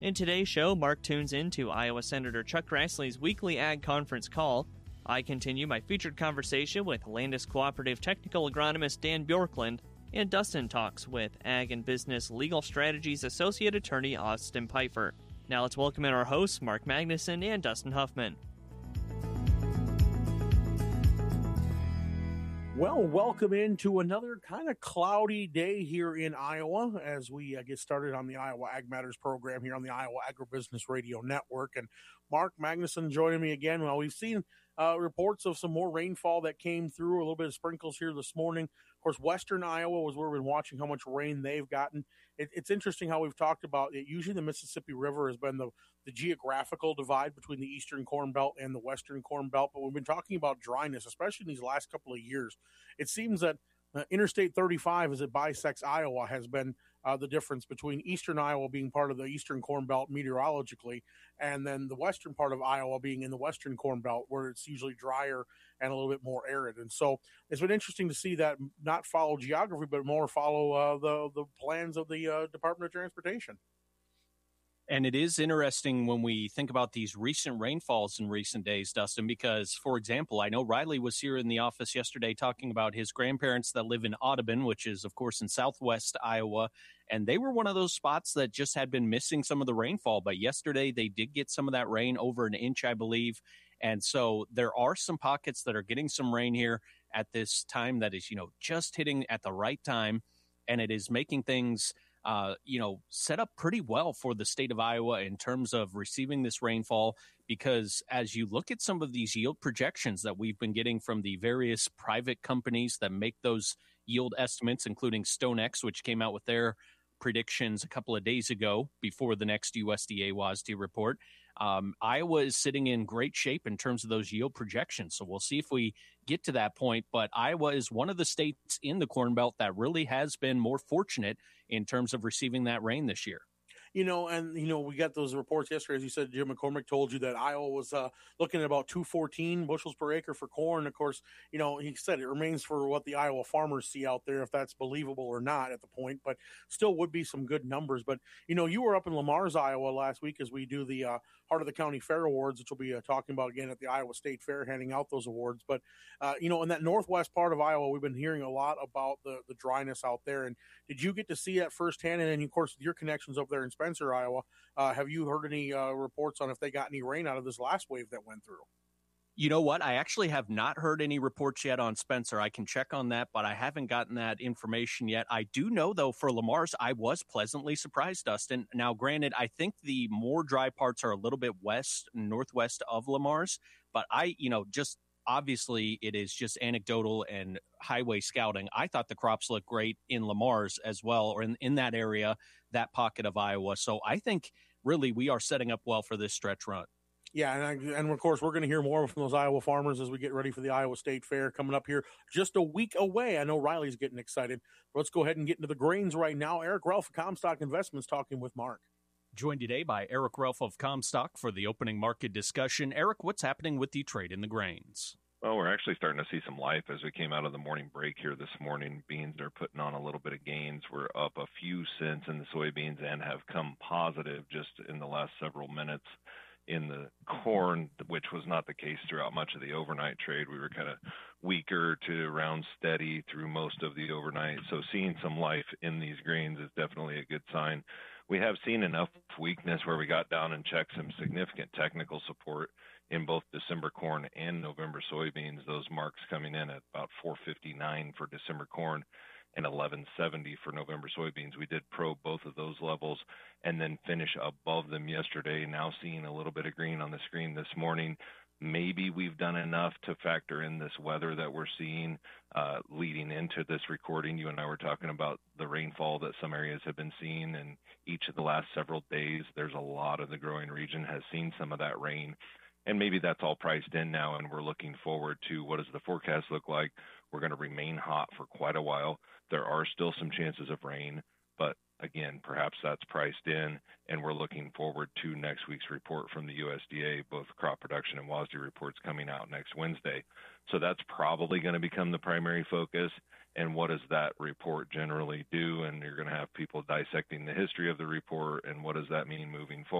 In today's show, Mark tunes into Iowa Senator Chuck Grassley's weekly Ag Conference call. I continue my featured conversation with Landis Cooperative Technical Agronomist Dan Bjorklund, and Dustin talks with Ag and Business Legal Strategies Associate Attorney Austin Pfeiffer. Now let's welcome in our hosts, Mark Magnuson and Dustin Huffman. Well, welcome into another kind of cloudy day here in Iowa as we get started on the Iowa Ag Matters program here on the Iowa Agribusiness Radio Network. And Mark Magnuson joining me again. Well, we've seen reports of some more rainfall that came through, a little bit of sprinkles here this morning. Of course, western Iowa was where we've been watching how much rain they've gotten. It's interesting how we've talked about it. Usually the Mississippi River has been the geographical divide between the eastern Corn Belt and the western Corn Belt, but we've been talking about dryness, especially in these last couple of years. It seems that Interstate 35, as it bisects Iowa, has been the difference between eastern Iowa being part of the eastern Corn Belt meteorologically, and then the western part of Iowa being in the western Corn Belt, where it's usually drier and a little bit more arid. And so it's been interesting to see that not follow geography, but more follow the plans of the Department of Transportation. And it is interesting when we think about these recent rainfalls in recent days, Dustin, because, for example, I know Riley was here in the office yesterday talking about his grandparents that live in Audubon, which is, of course, in southwest Iowa. And they were one of those spots that just had been missing some of the rainfall. But yesterday they did get some of that rain, over an inch, I believe. And so there are some pockets that are getting some rain here at this time that is, just hitting at the right time. And it is making things set up pretty well for the state of Iowa in terms of receiving this rainfall, because as you look at some of these yield projections that we've been getting from the various private companies that make those yield estimates, including StoneX, which came out with their predictions a couple of days ago before the next USDA WASDE report, Iowa is sitting in great shape in terms of those yield projections. So we'll see if we get to that point. But Iowa is one of the states in the Corn Belt that really has been more fortunate in terms of receiving that rain this year. We got those reports yesterday. As you said, Jim McCormick told you that Iowa was looking at about 214 bushels per acre for corn. Of course, he said it remains for what the Iowa farmers see out there, if that's believable or not at the point, but still would be some good numbers. But, you were up in Lamar's, Iowa last week as we do the Heart of the County Fair Awards, which we'll be talking about again at the Iowa State Fair, handing out those awards. But, in that northwest part of Iowa, we've been hearing a lot about the dryness out there. And did you get to see that firsthand? And then, of course, with your connections up there in Spencer, Iowa, have you heard any reports on if they got any rain out of this last wave that went through? You know what? I actually have not heard any reports yet on Spencer. I can check on that, but I haven't gotten that information yet. I do know, though, for Lamar's, I was pleasantly surprised, Dustin. Now, granted, I think the more dry parts are a little bit west and northwest of Lamar's, but just obviously it is just anecdotal and highway scouting. I thought the crops looked great in Lamar's as well, or in that area, that pocket of Iowa. So I think really we are setting up well for this stretch run. Yeah, and of course, we're going to hear more from those Iowa farmers as we get ready for the Iowa State Fair coming up here just a week away. I know Riley's getting excited. But let's go ahead and get into the grains right now. Eric Ralph of Comstock Investments talking with Mark. Joined today by Eric Ralph of Comstock for the opening market discussion. Eric, what's happening with the trade in the grains? Well, we're actually starting to see some life as we came out of the morning break here this morning. Beans are putting on a little bit of gains. We're up a few cents in the soybeans and have come positive just in the last several minutes in the corn, which was not the case throughout much of the overnight trade. We were kind of weaker to around steady through most of the overnight. So seeing some life in these grains is definitely a good sign. We have seen enough weakness where we got down and checked some significant technical support in both December corn and November soybeans. Those marks coming in at about 459 for December corn and 1170 for November soybeans. We did probe both of those levels and then finish above them yesterday. Now seeing a little bit of green on the screen this morning. Maybe we've done enough to factor in this weather that we're seeing leading into this recording. You and I were talking about the rainfall that some areas have been seeing in each of the last several days. There's a lot of the growing region has seen some of that rain. And maybe that's all priced in now, and we're looking forward to what does the forecast look like. We're going to remain hot for quite a while. There are still some chances of rain, but Again, perhaps that's priced in, and we're looking forward to next week's report from the USDA, both crop production and WASDE reports coming out next Wednesday. So that's probably going to become the primary focus. And what does that report generally do? And you're going to have people dissecting the history of the report and what does that mean moving forward.